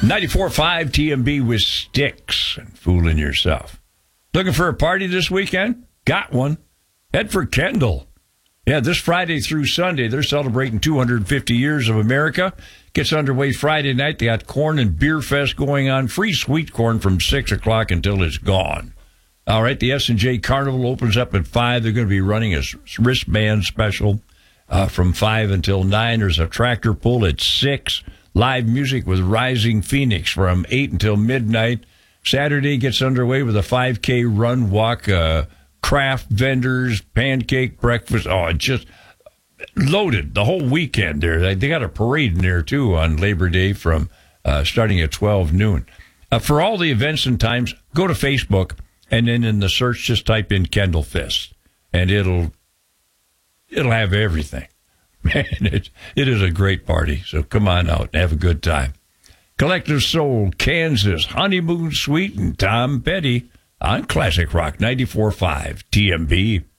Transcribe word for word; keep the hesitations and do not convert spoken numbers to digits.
ninety-four point five T M B with Styx and Fooling Yourself. Looking for a party this weekend? Got one. Head for Kendall. Yeah, this Friday through Sunday, they're celebrating two hundred fifty years of America. Gets underway Friday night. They got corn and beer fest going on. Free sweet corn from six o'clock until it's gone. All right, the S and J Carnival opens up at five. They're going to be running a wristband special uh, from five until nine. There's a tractor pull at six. Live music with Rising Phoenix from eight until midnight. Saturday gets underway with a five K run, walk, uh, craft vendors, pancake breakfast. Oh, it's just loaded the whole weekend there. They got a parade in there, too, on Labor Day from uh, starting at twelve noon. Uh, for all the events and times, go to Facebook, and then in the search, just type in Kendall Fest, and it'll it'll have everything. Man, it, it is a great party, so come on out and have a good time. Collective Soul, Kansas, Honeymoon Suite, and Tom Petty on Classic Rock ninety-four point five T M B.